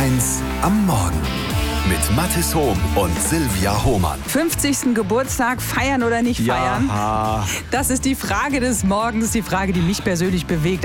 1 am Morgen mit Mathis Hohm und Silvia Hohmann. 50. Geburtstag, feiern oder nicht feiern? Ja. Das ist die Frage des Morgens, die Frage, die mich persönlich bewegt.